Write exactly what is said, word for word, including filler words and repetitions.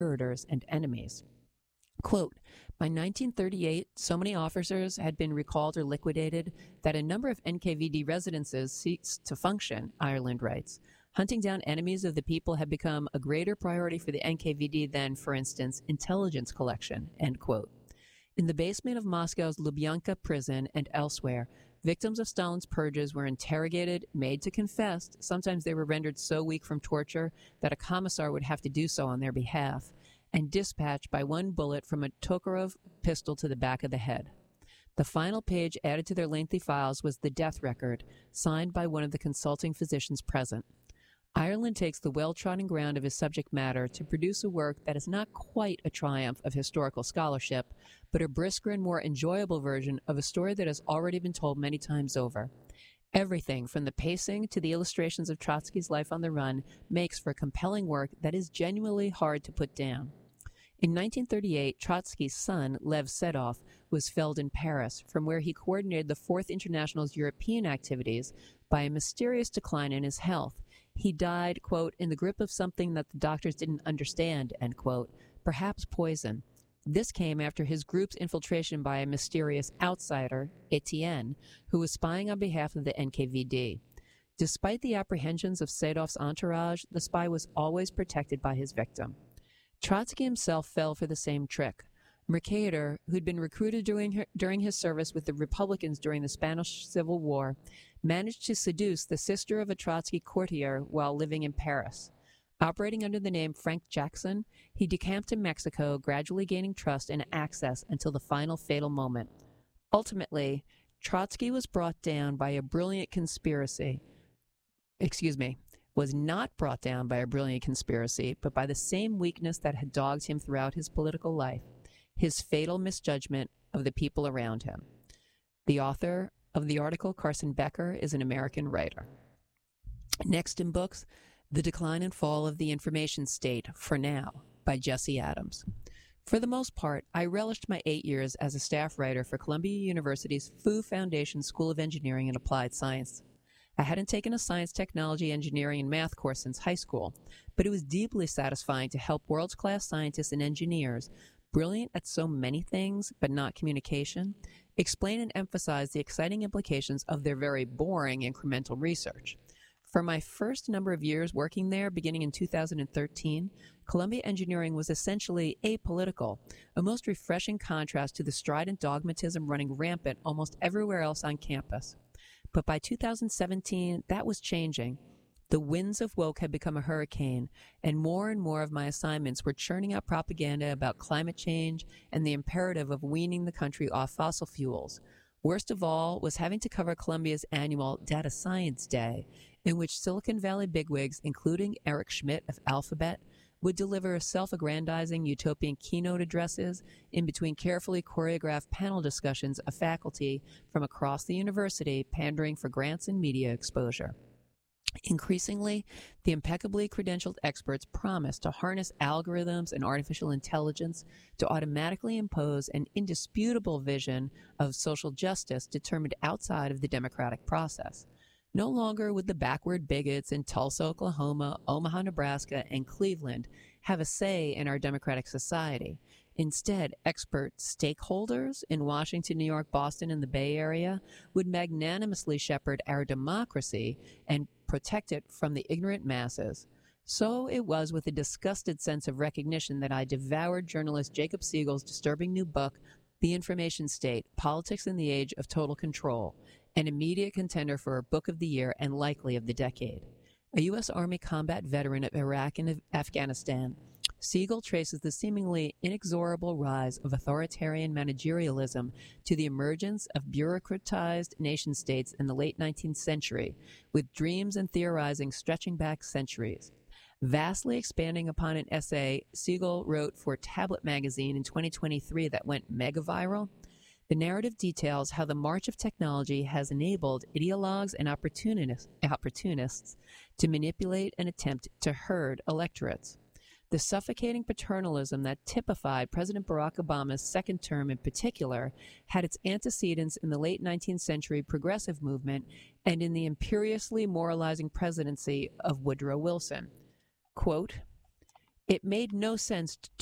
conspirators and enemies. Quote, by nineteen thirty-eight, so many officers had been recalled or liquidated that a number of N K V D residences ceased to function, Ireland writes. Hunting down enemies of the people had become a greater priority for the N K V D than, for instance, intelligence collection, end quote. In the basement of Moscow's Lubyanka prison and elsewhere, victims of Stalin's purges were interrogated, made to confess. Sometimes they were rendered so weak from torture that a commissar would have to do so on their behalf, and dispatched by one bullet from a Tokarev pistol to the back of the head. The final page added to their lengthy files was the death record, signed by one of the consulting physicians present. Ireland takes the well-trodden ground of his subject matter to produce a work that is not quite a triumph of historical scholarship, but a brisker and more enjoyable version of a story that has already been told many times over. Everything from the pacing to the illustrations of Trotsky's life on the run makes for compelling work that is genuinely hard to put down. In nineteen thirty-eight, Trotsky's son, Lev Sedov, was felled in Paris, from where he coordinated the Fourth International's European activities, by a mysterious decline in his health. He died, quote, in the grip of something that the doctors didn't understand, end quote, perhaps poison. This came after his group's infiltration by a mysterious outsider, Etienne, who was spying on behalf of the N K V D. Despite the apprehensions of Sedov's entourage, the spy was always protected by his victim. Trotsky himself fell for the same trick. Mercator, who'd been recruited during, her, during his service with the Republicans during the Spanish Civil War, managed to seduce the sister of a Trotsky courtier while living in Paris. Operating under the name Frank Jackson, he decamped in Mexico, gradually gaining trust and access until the final fatal moment. Ultimately, Trotsky was brought down by a brilliant conspiracy. Excuse me. was not brought down by a brilliant conspiracy, but by the same weakness that had dogged him throughout his political life, his fatal misjudgment of the people around him. The author of the article, Carson Becker, is an American writer. Next in books, The Decline and Fall of the Information State, for Now, by Jesse Adams. For the most part, I relished my eight years as a staff writer for Columbia University's F U Foundation School of Engineering and Applied Science. I hadn't taken a science, technology, engineering, and math course since high school, but it was deeply satisfying to help world-class scientists and engineers, brilliant at so many things but not communication, explain and emphasize the exciting implications of their very boring incremental research. For my first number of years working there, beginning in two thousand thirteen, Columbia Engineering was essentially apolitical, a most refreshing contrast to the strident dogmatism running rampant almost everywhere else on campus. But by two thousand seventeen, that was changing. The winds of woke had become a hurricane, and more and more of my assignments were churning out propaganda about climate change and the imperative of weaning the country off fossil fuels. Worst of all was having to cover Columbia's annual Data Science Day, in which Silicon Valley bigwigs, including Eric Schmidt of Alphabet, would deliver self-aggrandizing utopian keynote addresses in between carefully choreographed panel discussions of faculty from across the university pandering for grants and media exposure. Increasingly, the impeccably credentialed experts promised to harness algorithms and artificial intelligence to automatically impose an indisputable vision of social justice determined outside of the democratic process. No longer would the backward bigots in Tulsa, Oklahoma, Omaha, Nebraska, and Cleveland have a say in our democratic society. Instead, expert stakeholders in Washington, New York, Boston, and the Bay Area would magnanimously shepherd our democracy and protect it from the ignorant masses. So it was with a disgusted sense of recognition that I devoured journalist Jacob Siegel's disturbing new book, The Information State, Politics in the Age of Total Control, an immediate contender for a book of the year and likely of the decade. A U S Army combat veteran of Iraq and Afghanistan, Siegel traces the seemingly inexorable rise of authoritarian managerialism to the emergence of bureaucratized nation-states in the late nineteenth century, with dreams and theorizing stretching back centuries. Vastly expanding upon an essay Siegel wrote for Tablet magazine in twenty twenty-three that went mega-viral, the narrative details how the march of technology has enabled ideologues and opportunists, opportunists to manipulate and attempt to herd electorates. The suffocating paternalism that typified President Barack Obama's second term in particular had its antecedents in the late nineteenth century progressive movement and in the imperiously moralizing presidency of Woodrow Wilson. Quote, It made no sense